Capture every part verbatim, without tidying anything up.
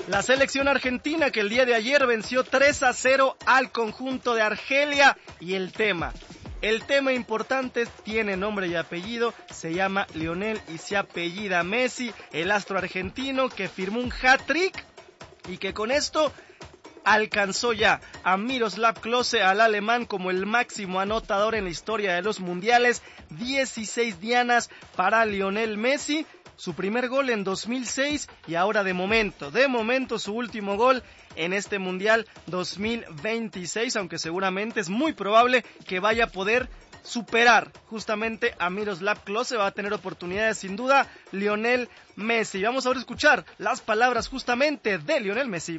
La selección argentina que el día de ayer venció tres a cero al conjunto de Argelia, y el tema, el tema importante tiene nombre y apellido, se llama Lionel y se apellida Messi, el astro argentino que firmó un hat-trick y que con esto alcanzó ya a Miroslav Klose, al alemán, como el máximo anotador en la historia de los mundiales. dieciséis dianas para Lionel Messi, su primer gol en dos mil seis y ahora de momento, de momento su último gol en este Mundial dos mil veintiséis, aunque seguramente es muy probable que vaya a poder superar justamente a Miroslav Klose. Va a tener oportunidades sin duda Lionel Messi. Vamos ahora a escuchar las palabras justamente de Lionel Messi.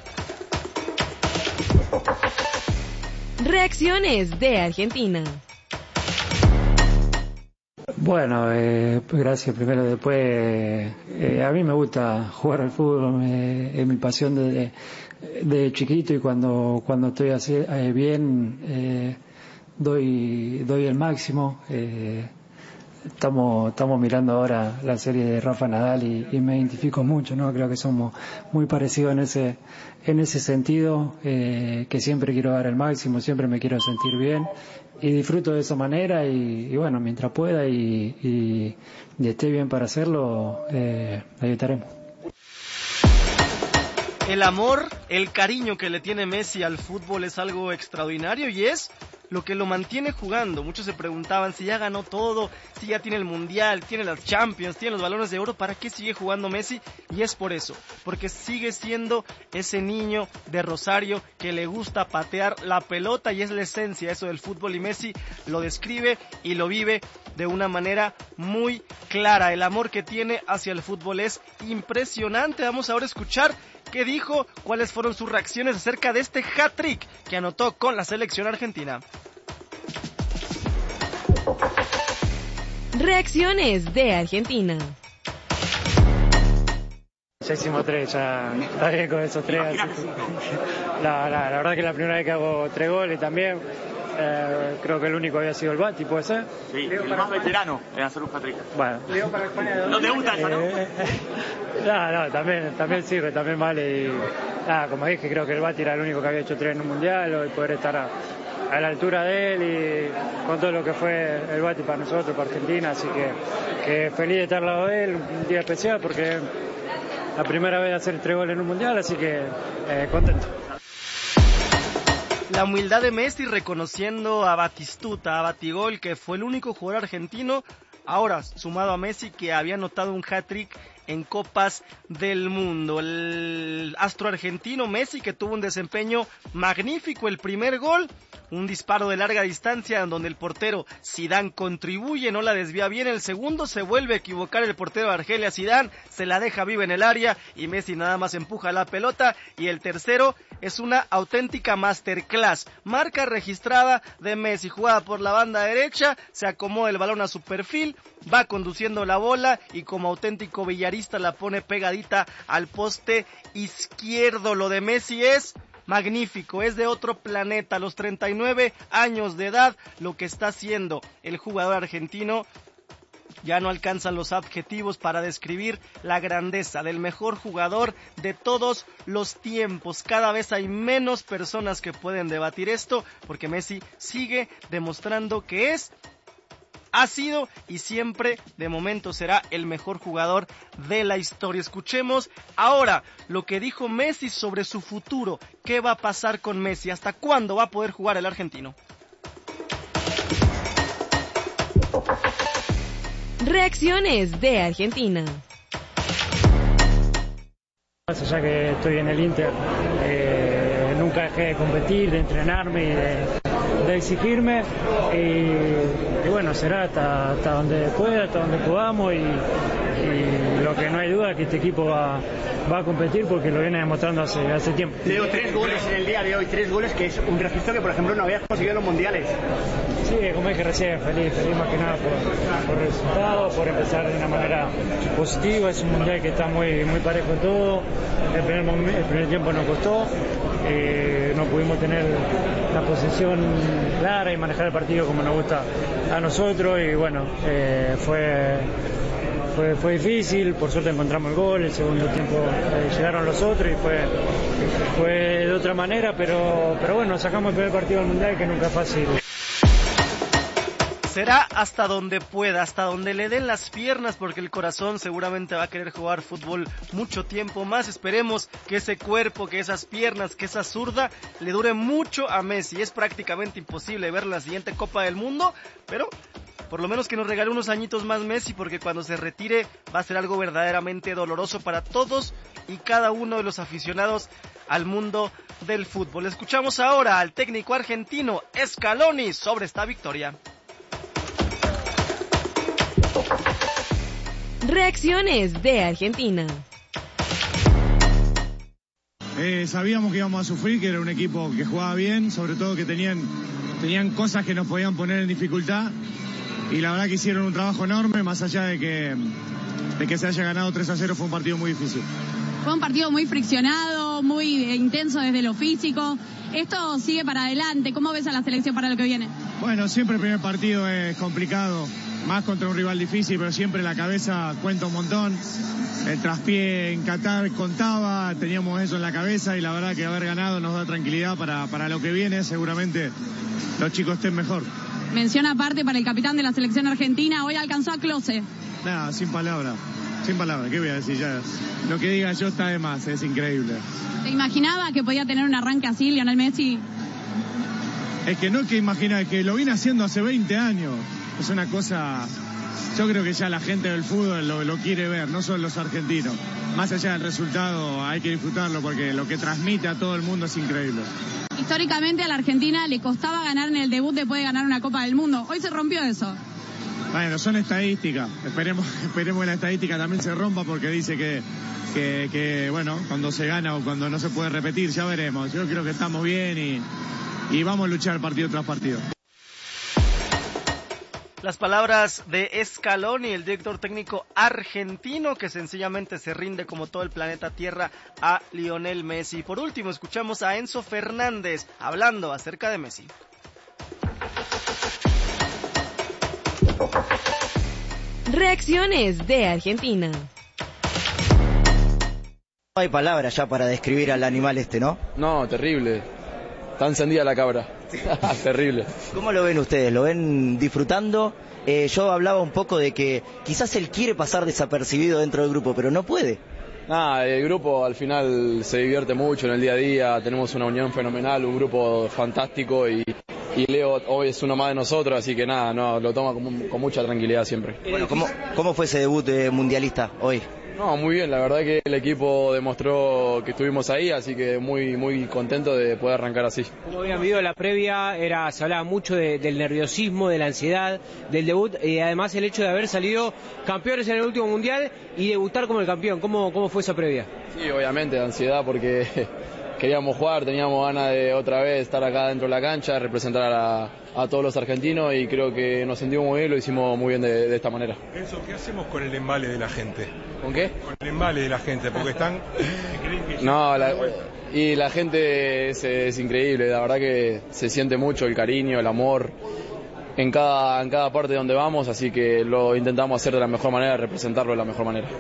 Reacciones de Argentina. Bueno, eh, gracias primero. Después, eh, a mí me gusta jugar al fútbol, me, es mi pasión desde de chiquito, y cuando cuando estoy así, eh, bien, eh, doy doy el máximo. Eh, estamos estamos mirando ahora la serie de Rafa Nadal y, y me identifico mucho, ¿no? Creo que somos muy parecidos en ese en ese sentido, eh, que siempre quiero dar el máximo, siempre me quiero sentir bien. Y disfruto de esa manera y, y bueno, mientras pueda y, y, y esté bien para hacerlo, eh, ahí estaremos. El amor, el cariño que le tiene Messi al fútbol es algo extraordinario y es lo que lo mantiene jugando. Muchos se preguntaban si ya ganó todo, si ya tiene el Mundial, tiene las Champions, tiene los balones de oro, ¿para qué sigue jugando Messi? Y es por eso, porque sigue siendo ese niño de Rosario que le gusta patear la pelota y es la esencia eso del fútbol, y Messi lo describe y lo vive de una manera muy clara. El amor que tiene hacia el fútbol es impresionante. Vamos ahora a escuchar qué dijo, cuáles fueron sus reacciones acerca de este hat-trick que anotó con la selección argentina. Reacciones de Argentina. Ya hicimos tres, ya está bien con esos tres. Así que, la, la, la verdad que es la primera vez que hago tres goles también. Eh, creo que el único había sido el Bati, ¿puede ser? Sí, el más veterano en hacer un hat-trick. Bueno. ¿No te gusta eso, no? Eh, no, no, también, también sirve, también vale. Y, nada, como dije, creo que el Bati era el único que había hecho tres en un mundial, y poder estar a, a la altura de él y con todo lo que fue el Bati para nosotros, para Argentina. Así que, que feliz de estar al lado de él, un día especial porque es la primera vez de hacer tres goles en un mundial, así que eh, contento. La humildad de Messi reconociendo a Batistuta, a Batigol, que fue el único jugador argentino, ahora sumado a Messi, que había anotado un hat-trick en Copas del Mundo. El astro argentino Messi, que tuvo un desempeño magnífico, el primer gol, un disparo de larga distancia en donde el portero Zidane contribuye, no la desvía bien. El segundo se vuelve a equivocar el portero de Argelia, Zidane, se la deja viva en el área y Messi nada más empuja la pelota. Y el tercero es una auténtica masterclass, marca registrada de Messi, jugada por la banda derecha, se acomoda el balón a su perfil, va conduciendo la bola y como auténtico billarista la pone pegadita al poste izquierdo. Lo de Messi es magnífico, es de otro planeta. A los treinta y nueve años de edad, lo que está haciendo el jugador argentino, ya no alcanzan los adjetivos para describir la grandeza del mejor jugador de todos los tiempos. Cada vez hay menos personas que pueden debatir esto, porque Messi sigue demostrando que es, ha sido y siempre de momento será el mejor jugador de la historia. Escuchemos ahora lo que dijo Messi sobre su futuro. ¿Qué va a pasar con Messi? ¿Hasta cuándo va a poder jugar el argentino? Reacciones de Argentina. Más allá que estoy en el Inter, eh, nunca dejé de competir, de entrenarme y de, de exigirme. Y, y bueno, será hasta, hasta donde pueda, hasta donde podamos. Y, y lo que no hay duda es que este equipo va, va a competir porque lo viene demostrando hace, hace tiempo. Leo, tres goles en el día de hoy, tres goles que es un registro que por ejemplo no habías conseguido en los mundiales. Sí, como dije recién, feliz, feliz más que nada por, por el resultado, por empezar de una manera positiva. Es un mundial que está muy, muy parejo todo. El primer, momento, el primer tiempo nos costó, eh, no pudimos tener la posesión clara y manejar el partido como nos gusta a nosotros y bueno, eh, fue fue, fue difícil, por suerte encontramos el gol, el segundo tiempo eh, llegaron los otros y fue, fue de otra manera, pero, pero bueno, sacamos el primer partido del Mundial, que nunca es fácil. Será hasta donde pueda, hasta donde le den las piernas, porque el corazón seguramente va a querer jugar fútbol mucho tiempo más. Esperemos que ese cuerpo, que esas piernas, que esa zurda le dure mucho a Messi. Es prácticamente imposible ver la siguiente Copa del Mundo, pero por lo menos que nos regale unos añitos más Messi, porque cuando se retire va a ser algo verdaderamente doloroso para todos y cada uno de los aficionados al mundo del fútbol. Escuchamos ahora al técnico argentino Scaloni sobre esta victoria. Reacciones de Argentina. Eh, sabíamos que íbamos a sufrir, que era un equipo que jugaba bien, sobre todo que tenían, tenían cosas que nos podían poner en dificultad, y la verdad que hicieron un trabajo enorme, más allá de que, de que se haya ganado tres a cero, fue un partido muy difícil. Fue un partido muy friccionado, muy eh, intenso desde lo físico. Esto sigue para adelante. ¿Cómo ves a la selección para lo que viene? Bueno, siempre el primer partido es complicado, más contra un rival difícil, pero siempre la cabeza cuenta un montón. El traspié en Qatar contaba, teníamos eso en la cabeza, y la verdad que haber ganado nos da tranquilidad para, para lo que viene. Seguramente los chicos estén mejor. Menciona aparte para el capitán de la selección argentina, hoy alcanzó a Klose. Nada, sin palabras, sin palabras, ¿qué voy a decir ya? Lo que diga yo está de más, es increíble. ¿Te imaginaba que podía tener un arranque así, Lionel Messi? Es que no que imagina, es que lo viene haciendo hace veinte años. Es una cosa, yo creo que ya la gente del fútbol lo, lo quiere ver, no solo los argentinos. Más allá del resultado hay que disfrutarlo, porque lo que transmite a todo el mundo es increíble. Históricamente a la Argentina le costaba ganar en el debut después de ganar una Copa del Mundo. Hoy se rompió eso. Bueno, son estadísticas. Esperemos, esperemos que la estadística también se rompa, porque dice que, que, que, bueno, cuando se gana o cuando no se puede repetir, ya veremos. Yo creo que estamos bien y, y vamos a luchar partido tras partido. Las palabras de Scaloni, el director técnico argentino, que sencillamente se rinde como todo el planeta Tierra a Lionel Messi. Por último, escuchamos a Enzo Fernández hablando acerca de Messi. Reacciones de Argentina. No hay palabras ya para describir al animal este, ¿no? No, terrible. Está encendida la cabra. Terrible. ¿Cómo lo ven ustedes? ¿Lo ven disfrutando? Eh, yo hablaba un poco de que quizás él quiere pasar desapercibido dentro del grupo, pero no puede. Nada, el grupo al final se divierte mucho en el día a día, tenemos una unión fenomenal, un grupo fantástico, y, y Leo hoy es uno más de nosotros, así que nada, no, lo toma con, con mucha tranquilidad siempre. Bueno, ¿cómo, cómo fue ese debut de mundialista hoy? No, muy bien, la verdad que el equipo demostró que estuvimos ahí, así que muy muy contento de poder arrancar así. Como habían visto la previa, era, se hablaba mucho de, del nerviosismo, de la ansiedad, del debut, y además el hecho de haber salido campeones en el último mundial y debutar como el campeón. ¿Cómo, cómo fue esa previa? Sí, obviamente, ansiedad porque queríamos jugar, teníamos ganas de otra vez estar acá dentro de la cancha, representar a, la, a todos los argentinos, y creo que nos sentimos muy bien, lo hicimos muy bien de, de esta manera. Enzo, ¿qué hacemos con el embale de la gente? ¿Con qué? Con el embale de la gente, porque están... No, la, y la gente es, es increíble, la verdad que se siente mucho el cariño, el amor en cada, en cada parte donde vamos, así que lo intentamos hacer de la mejor manera, representarlo de la mejor manera.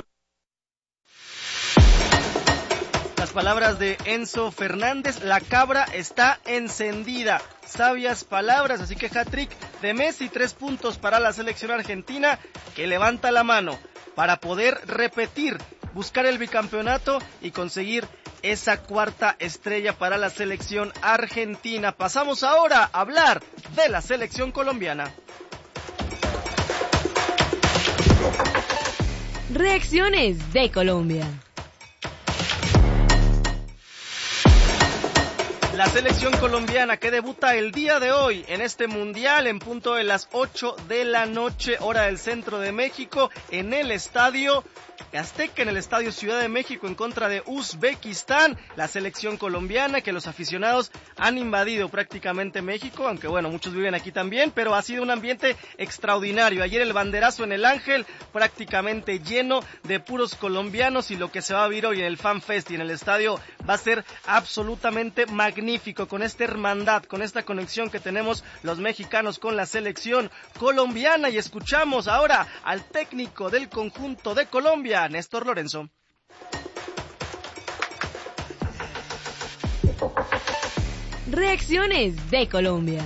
Las palabras de Enzo Fernández, la cabra está encendida. Sabias palabras, así que hat-trick de Messi, tres puntos para la selección argentina, que levanta la mano para poder repetir, buscar el bicampeonato y conseguir esa cuarta estrella para la selección argentina. Pasamos ahora a hablar de la selección colombiana. Reacciones de Colombia. La selección colombiana que debuta el día de hoy en este mundial en punto de las ocho de la noche, hora del centro de México, en el estadio Azteca en el Estadio Ciudad de México en contra de Uzbekistán, la selección colombiana que los aficionados han invadido prácticamente México, aunque bueno, muchos viven aquí también, pero ha sido un ambiente extraordinario. Ayer el banderazo en el Ángel prácticamente lleno de puros colombianos, y lo que se va a vivir hoy en el Fan Fest y en el estadio va a ser absolutamente magnífico, con esta hermandad, con esta conexión que tenemos los mexicanos con la selección colombiana. Y escuchamos ahora al técnico del conjunto de Colombia, Néstor Lorenzo. Reacciones de Colombia.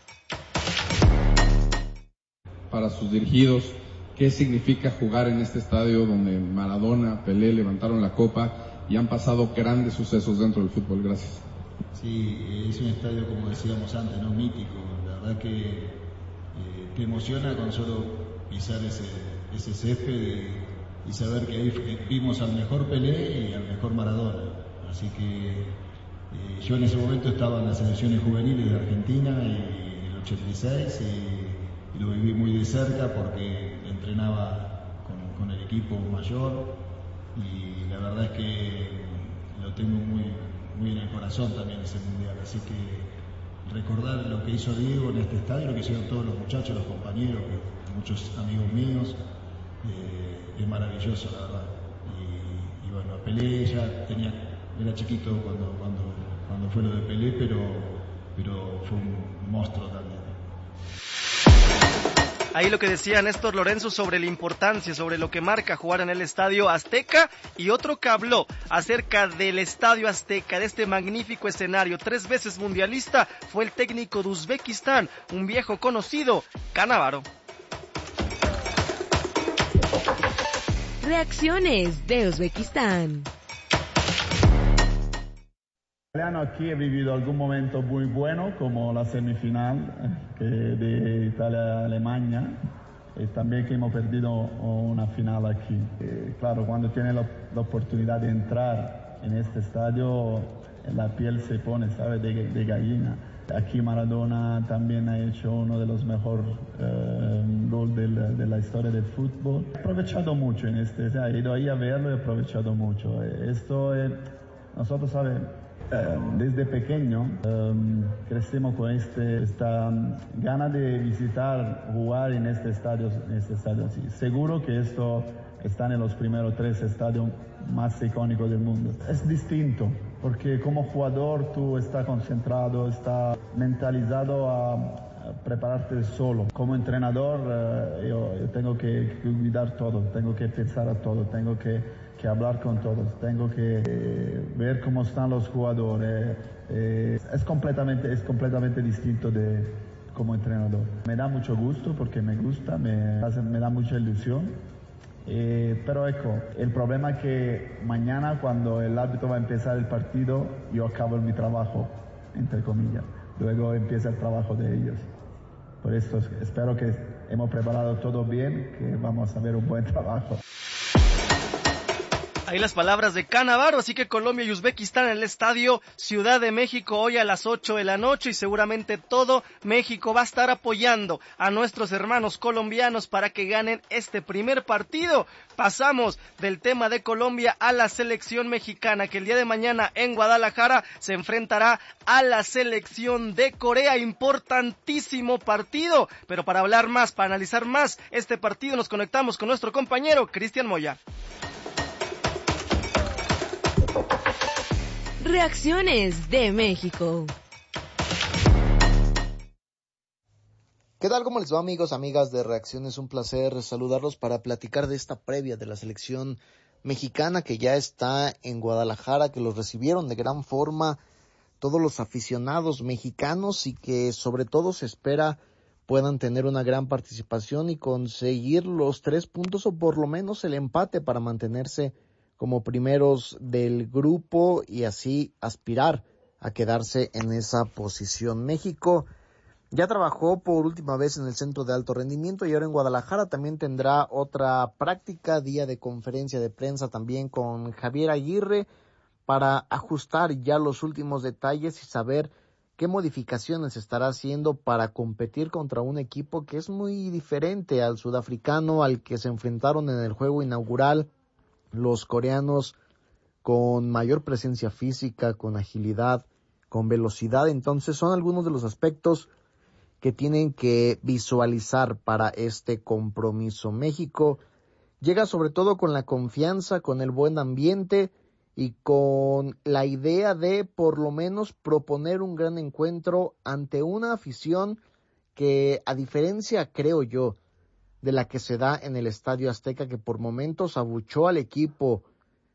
Para sus dirigidos, ¿qué significa jugar en este estadio donde Maradona, Pelé levantaron la copa y han pasado grandes sucesos dentro del fútbol? Gracias. Sí, es un estadio, como decíamos antes, no mítico. La verdad que eh, te emociona con solo pisar ese, ese césped y, y saber que ahí vimos al mejor Pelé y al mejor Maradona. Así que eh, yo en ese momento estaba en las selecciones juveniles de Argentina y el ochenta y seis y, y lo viví muy de cerca porque entrenaba con, con el equipo mayor, y la verdad es que lo tengo muy muy en el corazón también ese mundial, así que recordar lo que hizo Diego en este estadio, lo que hicieron todos los muchachos, los compañeros, que, muchos amigos míos, eh, es maravilloso, la verdad. Y, y bueno, Pelé ya tenía, era chiquito cuando, cuando, cuando fue lo de Pelé, pero, pero fue un monstruo también. Ahí lo que decía Néstor Lorenzo sobre la importancia, sobre lo que marca jugar en el Estadio Azteca, y otro que habló acerca del Estadio Azteca, de este magnífico escenario, tres veces mundialista, fue el técnico de Uzbekistán, un viejo conocido, Cannavaro. Reacciones de Uzbekistán. Aquí he vivido algún momento muy bueno, como la semifinal que de Italia-Alemania, y también que hemos perdido una final aquí. Eh, claro, cuando tienes la, la oportunidad de entrar en este estadio, la piel se pone, ¿sabes?, de, de gallina. Aquí Maradona también ha hecho uno de los mejores eh, goles de, de la historia del fútbol. He aprovechado mucho en este, o sea, he ido ahí a verlo y he aprovechado mucho. Esto, eh, nosotros, ¿sabes?, desde pequeño um, crecemos con este, esta um, gana de visitar, jugar en este estadio, en este estadio así. Seguro que esto está en los primeros tres estadios más icónicos del mundo. Es distinto, porque como jugador tú estás concentrado, estás mentalizado a, a prepararte solo. Como entrenador uh, yo, yo tengo que, que cuidar todo, tengo que pensar a todo, tengo que que hablar con todos, tengo que eh, ver cómo están los jugadores. Eh, es completamente, es completamente distinto de como entrenador. Me da mucho gusto porque me gusta, me, me da mucha ilusión. Eh, pero eco, el problema es que mañana cuando el árbitro va a empezar el partido, yo acabo mi trabajo, entre comillas. Luego empieza el trabajo de ellos. Por eso espero que hemos preparado todo bien, que vamos a ver un buen trabajo. Ahí las palabras de Cannavaro, así que Colombia y Uzbekistán en el Estadio Ciudad de México hoy a las ocho de la noche, y seguramente todo México va a estar apoyando a nuestros hermanos colombianos para que ganen este primer partido. Pasamos del tema de Colombia a la selección mexicana, que el día de mañana en Guadalajara se enfrentará a la selección de Corea. Importantísimo partido, pero para hablar más, para analizar más este partido, nos conectamos con nuestro compañero Cristian Moya. Reacciones de México. ¿Qué tal? ¿Cómo les va, amigos, amigas de Reacciones? Un placer saludarlos para platicar de esta previa de la selección mexicana que ya está en Guadalajara, que los recibieron de gran forma todos los aficionados mexicanos y que sobre todo se espera puedan tener una gran participación y conseguir los tres puntos o por lo menos el empate para mantenerse como primeros del grupo y así aspirar a quedarse en esa posición. México ya trabajó por última vez en el Centro de Alto Rendimiento y ahora en Guadalajara también tendrá otra práctica, día de conferencia de prensa también con Javier Aguirre para ajustar ya los últimos detalles y saber qué modificaciones estará haciendo para competir contra un equipo que es muy diferente al sudafricano al que se enfrentaron en el juego inaugural los coreanos con mayor presencia física, con agilidad, con velocidad. Entonces son algunos de los aspectos que tienen que visualizar para este compromiso. México llega sobre todo con la confianza, con el buen ambiente y con la idea de por lo menos proponer un gran encuentro ante una afición que, a diferencia, creo yo, de la que se da en el Estadio Azteca, que por momentos abuchó al equipo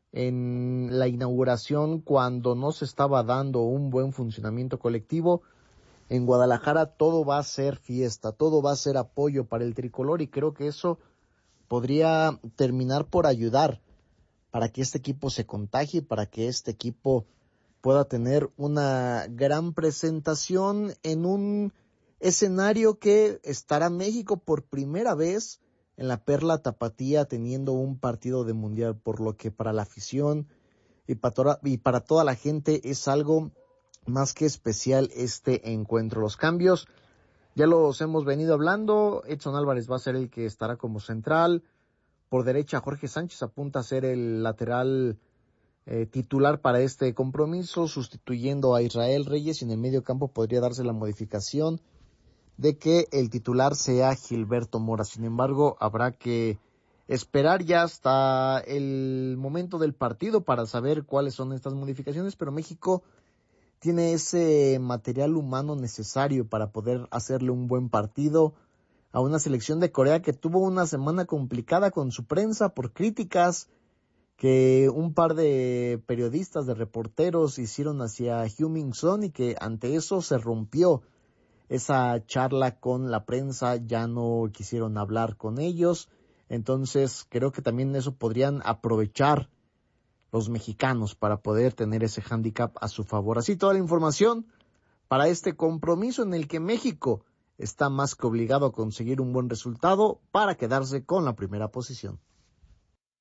en la inauguración cuando no se estaba dando un buen funcionamiento colectivo, en Guadalajara todo va a ser fiesta, todo va a ser apoyo para el tricolor, y creo que eso podría terminar por ayudar para que este equipo se contagie, para que este equipo pueda tener una gran presentación en un escenario que estará México por primera vez en la Perla Tapatía teniendo un partido de mundial, por lo que para la afición y para, toda, y para toda la gente es algo más que especial este encuentro. Los cambios ya los hemos venido hablando. Edson Álvarez va a ser el que estará como central. Por derecha, Jorge Sánchez apunta a ser el lateral eh, titular para este compromiso, sustituyendo a Israel Reyes, y en el medio campo podría darse la modificación de que el titular sea Gilberto Mora. Sin embargo, habrá que esperar ya hasta el momento del partido para saber cuáles son estas modificaciones, pero México tiene ese material humano necesario para poder hacerle un buen partido a una selección de Corea que tuvo una semana complicada con su prensa por críticas que un par de periodistas, de reporteros hicieron hacia Heung-min Son, y que ante eso se rompió esa charla con la prensa, ya no quisieron hablar con ellos. Entonces creo que también eso podrían aprovechar los mexicanos para poder tener ese hándicap a su favor. Así toda la información para este compromiso en el que México está más que obligado a conseguir un buen resultado para quedarse con la primera posición.